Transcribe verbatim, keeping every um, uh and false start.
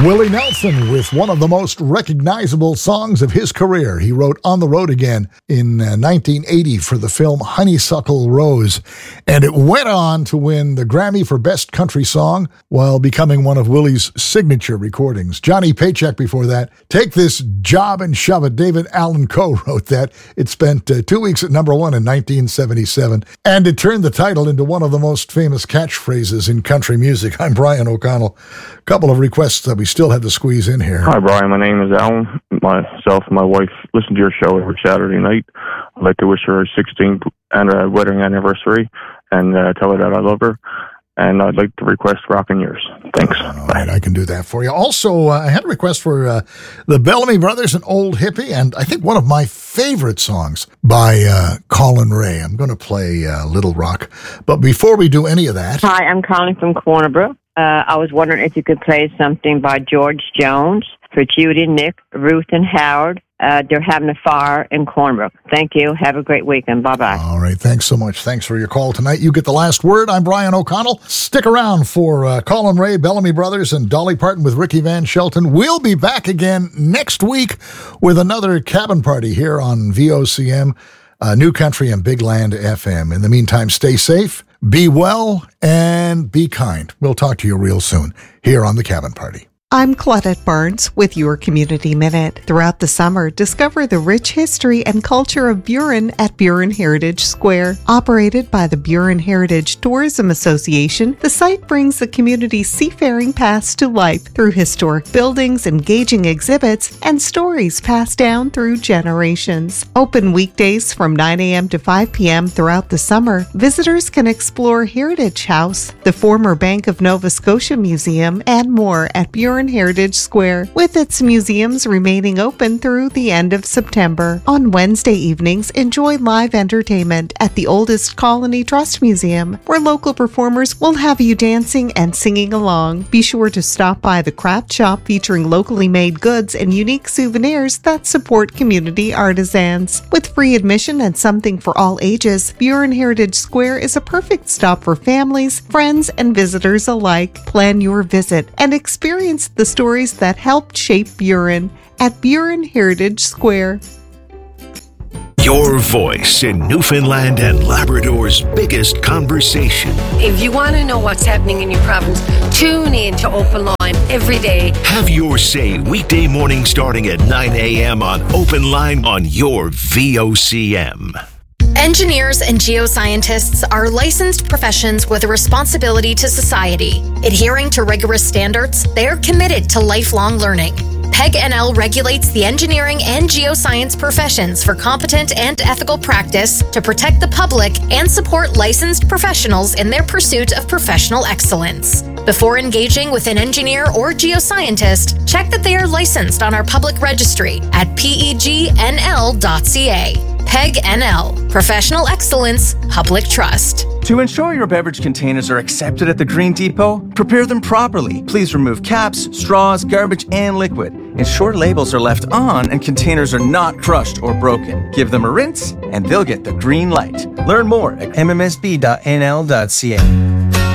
Willie Nelson with one of the most recognizable songs of his career. He wrote On the Road Again in uh, nineteen eighty for the film Honeysuckle Rose, and it went on to win the Grammy for Best Country Song while becoming one of Willie's signature recordings. Johnny Paycheck before that. Take This Job and Shove It. David Allan Coe wrote that. It spent uh, two weeks at number one in nineteen seventy-seven, and it turned the title into one of the most famous catchphrases in country music. I'm Brian O'Connell. A couple of requests that we still had to squeeze in here. Hi, Brian. My name is Alan. Myself and my wife listen to your show every Saturday night. I'd like to wish her her sixteenth and uh, wedding anniversary and uh, tell her that I love her. And I'd like to request Rockin' Yours. Thanks. All right, I can do that for you. Also, uh, I had a request for uh, the Bellamy Brothers and Old Hippie, and I think one of my favorite songs by uh, Colin Ray. I'm going to play uh, Little Rock. But before we do any of that... Hi, I'm calling from Corner Brook. Uh, I was wondering if you could play something by George Jones for Judy, Nick, Ruth, and Howard. Uh, they're having a fire in Corner Brook. Thank you. Have a great weekend. Bye-bye. All right. Thanks so much. Thanks for your call tonight. You get the last word. I'm Brian O'Connell. Stick around for uh, Colin Ray, Bellamy Brothers, and Dolly Parton with Ricky Van Shelton. We'll be back again next week with another cabin party here on V O C M, uh, New Country and Big Land F M. In the meantime, stay safe, be well, and be kind. We'll talk to you real soon here on the Cabin Party. I'm Claudette Barnes with your Community Minute. Throughout the summer, discover the rich history and culture of Burin at Burin Heritage Square. Operated by the Burin Heritage Tourism Association, the site brings the community's seafaring past to life through historic buildings, engaging exhibits, and stories passed down through generations. Open weekdays from nine a.m. to five p.m. throughout the summer, visitors can explore Heritage House, the former Bank of Nova Scotia Museum, and more at Burin Heritage Square, with its museums remaining open through the end of September. On Wednesday evenings, enjoy live entertainment at the Oldest Colony Trust Museum, where local performers will have you dancing and singing along. Be sure to stop by the craft shop featuring locally made goods and unique souvenirs that support community artisans. With free admission and something for all ages, Burin Heritage Square is a perfect stop for families, friends, and visitors alike. Plan your visit and experience the stories that helped shape Burin at Burin Heritage Square. Your voice in Newfoundland and Labrador's biggest conversation. If you want to know what's happening in your province, tune in to Open Line every day. Have your say weekday morning starting at nine a.m. on Open Line on your V O C M. Engineers and geoscientists are licensed professions with a responsibility to society. Adhering to rigorous standards, they are committed to lifelong learning. P E G N L regulates the engineering and geoscience professions for competent and ethical practice to protect the public and support licensed professionals in their pursuit of professional excellence. Before engaging with an engineer or geoscientist, check that they are licensed on our public registry at pegnl dot c a. P E G N L, Professional Excellence, Public Trust. To ensure your beverage containers are accepted at the Green Depot, prepare them properly. Please remove caps, straws, garbage, and liquid. Ensure labels are left on and containers are not crushed or broken. Give them a rinse and they'll get the green light. Learn more at m m s b dot n l dot c a.